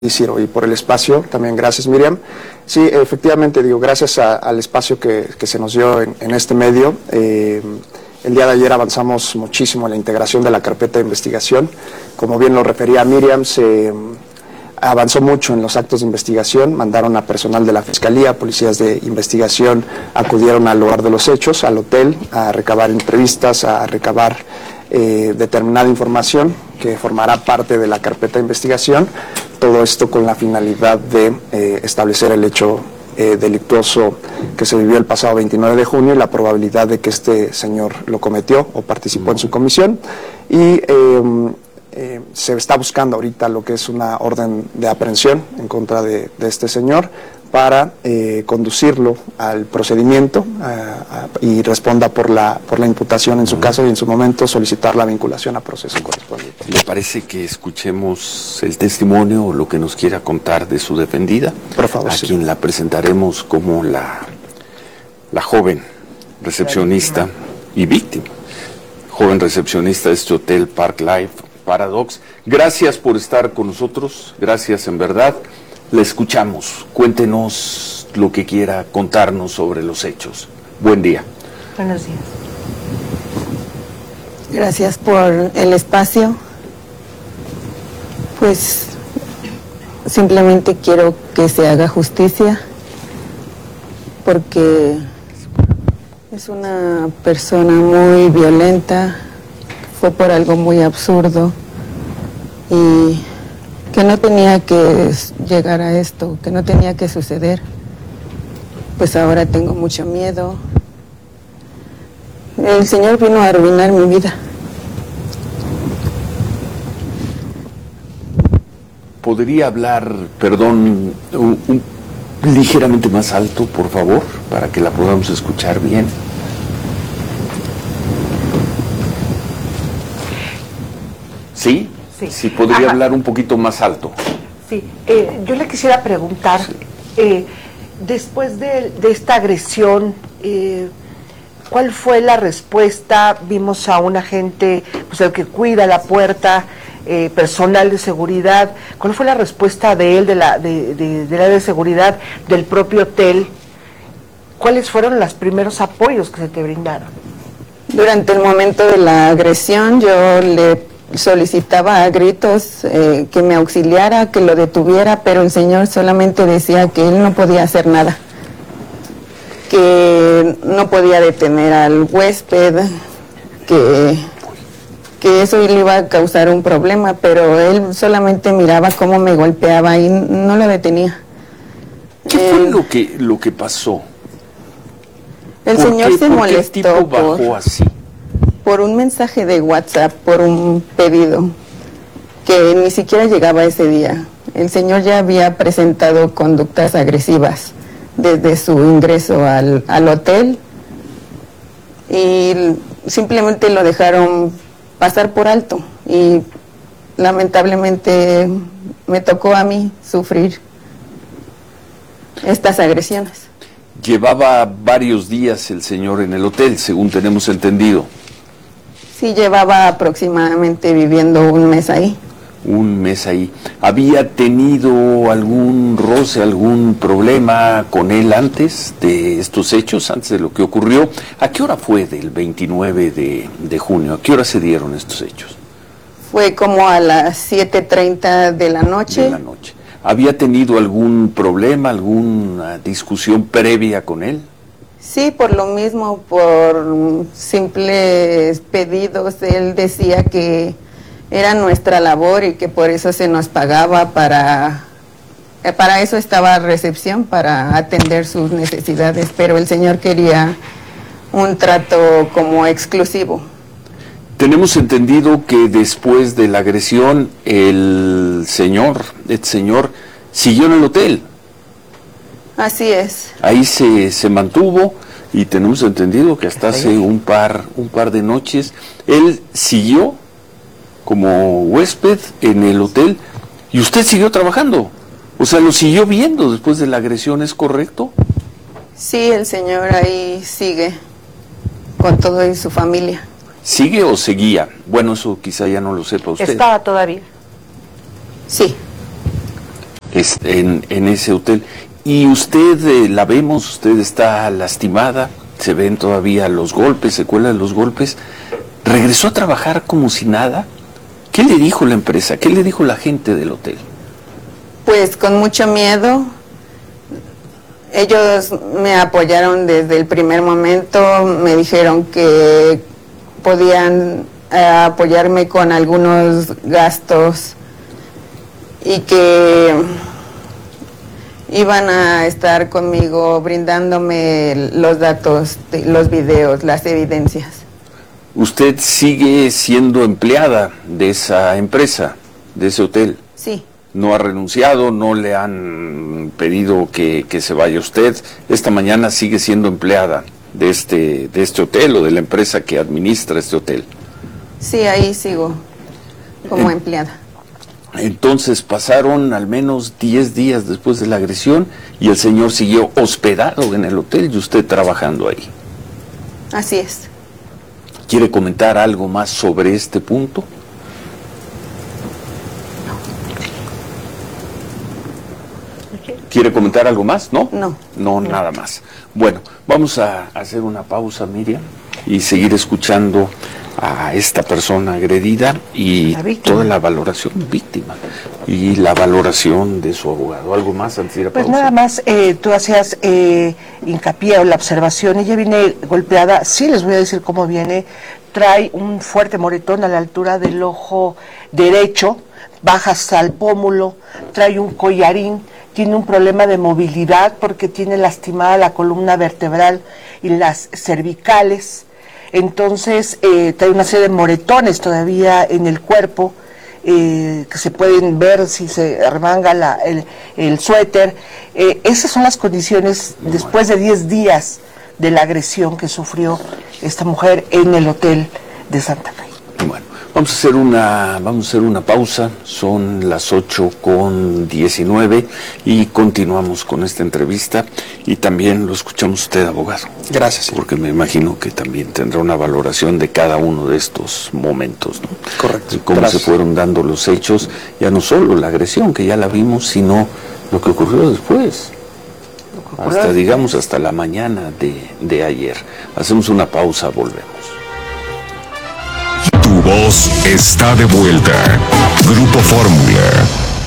Ciro, y por el espacio, también gracias Miriam. Sí, efectivamente, gracias al espacio que se nos dio en este medio. El día de ayer avanzamos muchísimo en la integración de la carpeta de investigación. Como bien lo refería Miriam, se avanzó mucho en los actos de investigación, mandaron a personal de la Fiscalía, policías de investigación, acudieron al lugar de los hechos, al hotel, a recabar entrevistas, a recabar determinada información que formará parte de la carpeta de investigación. Todo esto con la finalidad de establecer el hecho delictuoso que se vivió el pasado 29 de junio y la probabilidad de que este señor lo cometió o participó en su comisión. Y se está buscando ahorita lo que es una orden de aprehensión en contra de este señor para conducirlo al procedimiento y responda por la imputación en su caso y en su momento solicitar la vinculación a proceso correspondiente. ¿Le parece que escuchemos el testimonio o lo que nos quiera contar de su defendida? Por favor, a quien la presentaremos como la joven recepcionista y víctima. Joven recepcionista de este hotel Park Life Paradox. Gracias por estar con nosotros, gracias en verdad. Le escuchamos, cuéntenos lo que quiera contarnos sobre los hechos. Buen día. Buenos días. Gracias por el espacio. Pues simplemente quiero que se haga justicia porque es una persona muy violenta, fue por algo muy absurdo y que no tenía que llegar a esto, que no tenía que suceder. Pues ahora tengo mucho miedo. El Señor vino a arruinar mi vida. ¿Podría hablar, perdón, ligeramente más alto, por favor, para que la podamos escuchar bien? ¿Sí? Sí. Sí, podría hablar un poquito más alto. Sí, yo le quisiera preguntar, después de esta agresión, ¿cuál fue la respuesta? Vimos a un agente, pues el que cuida la puerta, personal de seguridad. ¿Cuál fue la respuesta de él, del área de seguridad del propio hotel? ¿Cuáles fueron los primeros apoyos que se te brindaron? Durante el momento de la agresión yo le solicitaba a gritos que me auxiliara, que lo detuviera, pero el señor solamente decía que él no podía hacer nada, que no podía detener al huésped, que eso le iba a causar un problema, pero él solamente miraba cómo me golpeaba y no lo detenía. ¿Qué fue lo que pasó? El señor se molestó. ¿Qué tipo bajó así? Por un mensaje de WhatsApp, por un pedido que ni siquiera llegaba ese día. El señor ya había presentado conductas agresivas desde su ingreso al hotel y simplemente lo dejaron pasar por alto y lamentablemente me tocó a mí sufrir estas agresiones. Llevaba varios días el señor en el hotel, según tenemos entendido. Sí, llevaba aproximadamente viviendo un mes ahí. Un mes ahí. ¿Había tenido algún roce, algún problema con él antes de estos hechos, antes de lo que ocurrió? ¿A qué hora fue del 29 de junio? ¿A qué hora se dieron estos hechos? Fue como a las 7:30 de la noche. De la noche. ¿Había tenido algún problema, alguna discusión previa con él? Sí, por lo mismo, por simples pedidos. Él decía que era nuestra labor y que por eso se nos pagaba para eso estaba recepción, para atender sus necesidades, pero el señor quería un trato como exclusivo. Tenemos entendido que después de la agresión el señor siguió en el hotel. Así es. Ahí se mantuvo y tenemos entendido que hasta hace un par de noches él siguió como huésped en el hotel y usted siguió trabajando. O sea, lo siguió viendo después de la agresión, ¿es correcto? Sí, el señor ahí sigue con todo y su familia. ¿Sigue o seguía? Bueno, eso quizá ya no lo sepa usted. ¿Estaba todavía? Sí. en ese hotel. Y usted, la vemos, usted está lastimada, se ven todavía los golpes, secuelas de los golpes. ¿Regresó a trabajar como si nada? ¿Qué le dijo la empresa? ¿Qué le dijo la gente del hotel? Pues con mucho miedo. Ellos me apoyaron desde el primer momento, me dijeron que podían apoyarme con algunos gastos y que iban a estar conmigo brindándome los datos, los videos, las evidencias. ¿Usted sigue siendo empleada de esa empresa, de ese hotel? Sí. ¿No ha renunciado? ¿No le han pedido que se vaya usted? Esta mañana sigue siendo empleada de este hotel o de la empresa que administra este hotel. Sí, ahí sigo como empleada. Entonces pasaron al menos 10 días después de la agresión y el señor siguió hospedado en el hotel y usted trabajando ahí. Así es. ¿Quiere comentar algo más sobre este punto? ¿Quiere comentar algo más? ¿No? No. No, nada más. Bueno, vamos a hacer una pausa, Miriam, y seguir escuchando a esta persona agredida y toda la valoración víctima y la valoración de su abogado. ¿Algo más antes de ir a pausa? Pues nada más, tú hacías hincapié o la observación, ella viene golpeada, sí les voy a decir cómo viene, trae un fuerte moretón a la altura del ojo derecho, baja hasta el pómulo, trae un collarín, tiene un problema de movilidad porque tiene lastimada la columna vertebral y las cervicales. Entonces trae una serie de moretones todavía en el cuerpo que se pueden ver si se arremanga el suéter. Esas son las condiciones después de 10 días de la agresión que sufrió esta mujer en el hotel de Santa Fe. Bueno, vamos a hacer una pausa, son las 8:19 y continuamos con esta entrevista y también lo escuchamos usted, abogado. Gracias. Porque me imagino que también tendrá una valoración de cada uno de estos momentos, ¿no? Correcto. Y cómo se fueron dando los hechos, ya no solo la agresión, que ya la vimos, sino lo que ocurrió después. Hasta la mañana de ayer. Hacemos una pausa, volvemos. Tu voz está de vuelta. Grupo Fórmula.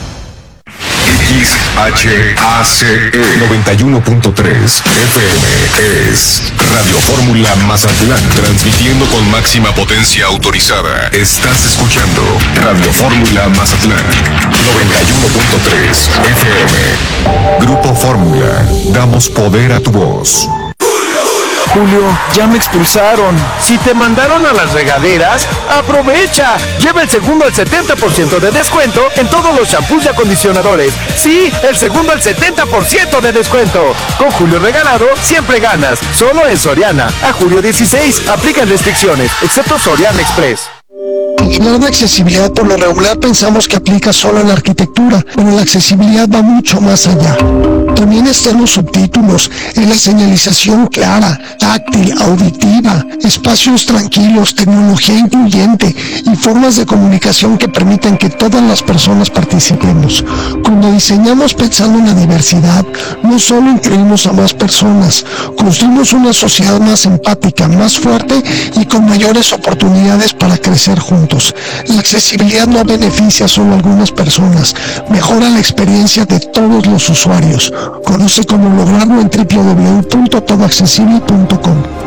XHACE 91.3 FM es Radio Fórmula Mazatlán, transmitiendo con máxima potencia autorizada. Estás escuchando Radio Fórmula Mazatlán 91.3 FM. Grupo Fórmula, damos poder a tu voz. Julio, ya me expulsaron. Si te mandaron a las regaderas, aprovecha. Lleva el segundo al 70% de descuento en todos los champús y acondicionadores. Sí, el segundo al 70% de descuento. Con Julio Regalado, siempre ganas. Solo en Soriana. A julio 16, aplican restricciones, excepto Soriana Express. Hablar de accesibilidad por lo regular pensamos que aplica solo en la arquitectura, pero la accesibilidad va mucho más allá. También están los subtítulos, en la señalización clara, táctil, auditiva, espacios tranquilos, tecnología incluyente y formas de comunicación que permiten que todas las personas participemos. Cuando diseñamos pensando en la diversidad, no solo incluimos a más personas, construimos una sociedad más empática, más fuerte y con mayores oportunidades para crecer juntos. La accesibilidad no beneficia solo a algunas personas, mejora la experiencia de todos los usuarios. Conoce cómo lograrlo en www.todoaccesible.com.